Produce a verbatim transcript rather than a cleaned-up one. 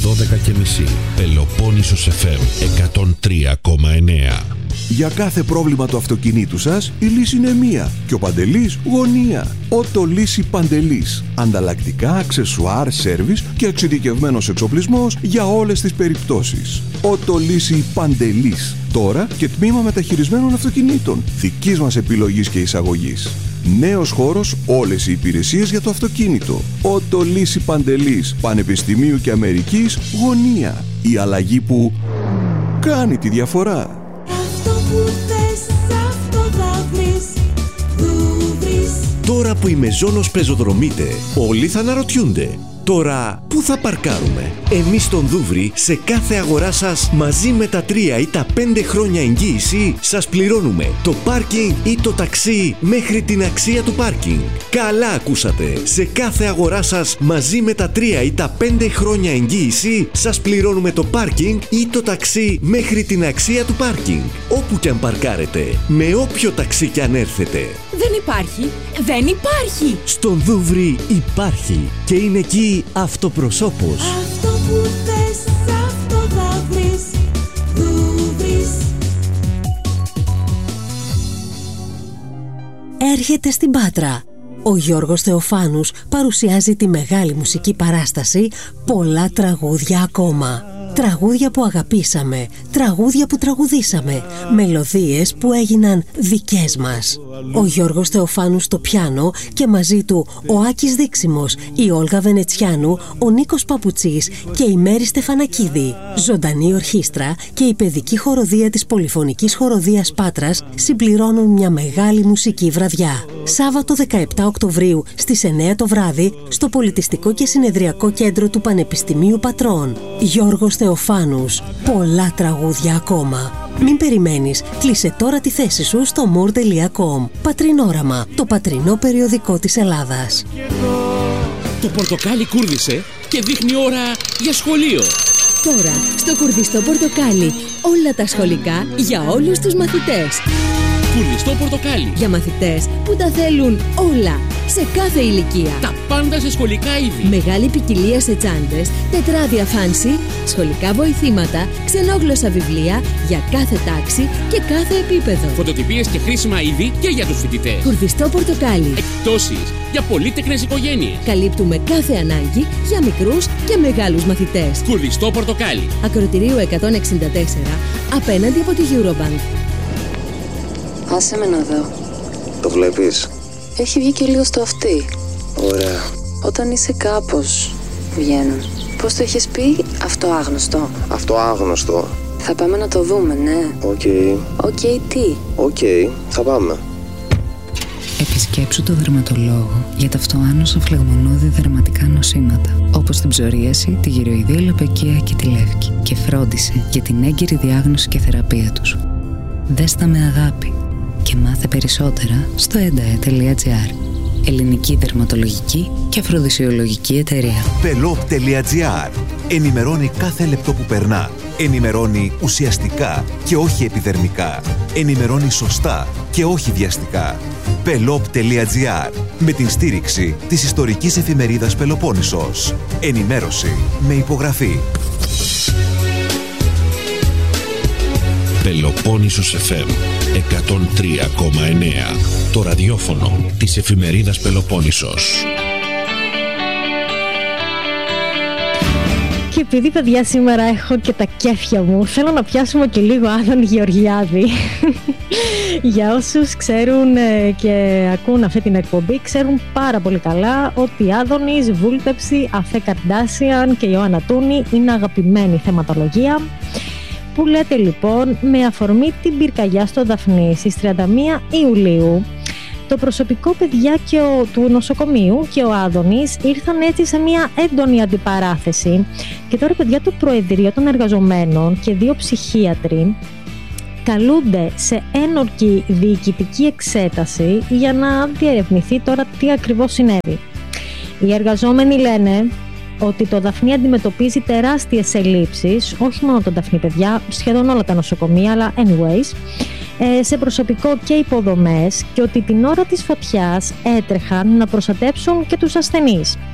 δώδεκα και μισή. Πελοπόννησος εφ εμ εκατόν τρία κόμμα εννέα. Για κάθε πρόβλημα του αυτοκινήτου σας, η λύση είναι μία και ο Παντελής γωνία. Ότο Λύση Παντελής. Ανταλλακτικά, αξεσουάρ, σέρβις και εξειδικευμένος εξοπλισμός για όλες τις περιπτώσεις. Ότο Λύση Παντελής. Τώρα και τμήμα μεταχειρισμένων αυτοκινήτων. Δικής μας επιλογής και εισαγωγής. Νέος χώρος, όλες οι υπηρεσίες για το αυτοκίνητο. Ότο Λύση Παντελής. Πανεπιστημίου και Αμερικής γωνία. Η αλλαγή που κάνει τη διαφορά. Τώρα που η Μεζόνος πεζοδρομείται, όλοι θα αναρωτιούνται. Τώρα, πού θα παρκάρουμε? Εμείς στον Δούβρι, σε κάθε αγορά σας, μαζί με τα τρία ή τα πέντε χρόνια εγγύηση, σας πληρώνουμε το πάρκινγκ ή το ταξί μέχρι την αξία του πάρκινγκ. Καλά ακούσατε! Σε κάθε αγορά σας, μαζί με τα τρία ή τα πέντε χρόνια εγγύηση, σας πληρώνουμε το πάρκινγκ ή το ταξί μέχρι την αξία του πάρκινγκ. Όπου κι αν παρκάρετε, με όποιο ταξί κι αν έρθετε. Δεν υπάρχει! Δεν υπάρχει! Στον Δούβρι υπάρχει και είναι εκεί αυτοπροσώπος. Αυτό που θες, αυτό θα βρεις. Δούβρις. Έρχεται στην Πάτρα. Ο Γιώργος Θεοφάνους παρουσιάζει τη μεγάλη μουσική παράσταση «Πολλά τραγούδια ακόμα». Τραγούδια που αγαπήσαμε, τραγούδια που τραγουδήσαμε, μελωδίες που έγιναν δικές μας. Ο Γιώργος Θεοφάνου στο πιάνο και μαζί του ο Άκης Δίξιμος, η Όλγα Βενετσιάνου, ο Νίκος Παπουτσής και η Μέρη Στεφανακίδη. Ζωντανή ορχήστρα και η παιδική χοροδία της Πολυφωνικής Χοροδίας Πάτρας συμπληρώνουν μια μεγάλη μουσική βραδιά. Σάββατο δεκαεπτά Οκτωβρίου στις εννέα το βράδυ στο Πολιτιστικό και Συνεδριακό Κέντρο του Πανεπιστημίου Πατρών. Γιώργος Θεοφάνους, πολλά τραγούδια ακόμα. Μην περιμένεις, κλείσε τώρα τη θέση σου στο more τελεία com. Πατρινόραμα, το πατρινό περιοδικό της Ελλάδας. Το πορτοκάλι κούρδισε και δείχνει ώρα για σχολείο. Τώρα, στο κουρδιστό πορτοκάλι, όλα τα σχολικά για όλους τους μαθητές. Κουρδιστό πορτοκάλι. Για μαθητές που τα θέλουν όλα, σε κάθε ηλικία. Τα πάντα σε σχολικά είδη. Μεγάλη ποικιλία σε τσάντες, τετράδια φάνσι, σχολικά βοηθήματα, ξενόγλωσσα βιβλία για κάθε τάξη και κάθε επίπεδο. Φωτοτυπίες και χρήσιμα είδη και για τους φοιτητές. Κουρδιστό πορτοκάλι. Εκπτώσεις για πολύτεκνες οικογένειες. Καλύπτουμε κάθε ανάγκη για μικρούς και μεγάλους μαθητές. Κουρδιστό πορτοκάλι. Ακροτηρίου εκατόν εξήντα τέσσερα, απέναντι από τη Eurobank. Άσε με να δω. Το βλέπεις? Έχει βγει και λίγο στο αυτί. Ωραία. Όταν είσαι κάπως, βγαίνουν. Πώς το είχες πει? Αυτό άγνωστο. Αυτό άγνωστο. Θα πάμε να το δούμε, ναι. Οκ. Okay. Οκ, okay, τι? Οκ, okay, θα πάμε. Επισκέψου το δερματολόγο για τα αυτοάνωσα φλεγμονώδη δερματικά νοσήματα, όπως την ψωρίαση, τη γυροειδία λαπαικία και τη λεύκη, και φρόντισε για την έγκαιρη διάγνωση και θεραπεία τους. Δες τα με αγάπη και μάθε περισσότερα στο εντα ε τελεία τζι άρ. Ελληνική δερματολογική και αφροδισιολογική εταιρεία. πελόπ τελεία τζι άρ. Ενημερώνει κάθε λεπτό που περνά. Ενημερώνει ουσιαστικά και όχι επιδερμικά. Ενημερώνει σωστά και όχι βιαστικά. πελόπ τελεία τζι άρ. Με την στήριξη της ιστορικής εφημερίδας Πελοπόννησος. Ενημέρωση με υπογραφή. Πελοπόννησος εφ εμ εκατόν τρία κόμμα εννέα. Το ραδιόφωνο της εφημερίδας Πελοπόννησος. Και επειδή, παιδιά, σήμερα έχω και τα κέφια μου, θέλω να πιάσουμε και λίγο Άδωνη Γεωργιάδη. Για όσους ξέρουν και ακούν αυτή την εκπομπή, ξέρουν πάρα πολύ καλά ότι Άδωνης, Βούλτεψη, Αφέ Καρντάσιαν και Ιωάννα Τούνη είναι αγαπημένη θεματολογία. Που λέτε λοιπόν με αφορμή την πυρκαγιά στο Δαφνί στις τριάντα μία Ιουλίου, το προσωπικό, παιδιά, και ο, του νοσοκομείου και ο Άδωνης ήρθαν έτσι σε μια έντονη αντιπαράθεση και τώρα, παιδιά, το Προεδρείο των Εργαζομένων και δύο ψυχίατροι καλούνται σε ένορκη διοικητική εξέταση για να διερευνηθεί τώρα τι ακριβώς συνέβη. Οι εργαζόμενοι λένε ότι το Δαφνί αντιμετωπίζει τεράστιες ελλείψεις, όχι μόνο το Δαφνί, παιδιά, σχεδόν όλα τα νοσοκομεία, αλλά anyways, σε προσωπικό και υποδομές, και ότι την ώρα της φωτιάς έτρεχαν να προστατέψουν και τους ασθενείς.